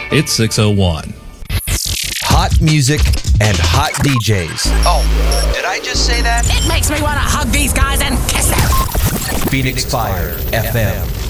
It's 6:01. Hot music and hot DJs. Oh, did I just say that? It makes me want to hug these guys and kiss them. Phoenix Fire FM.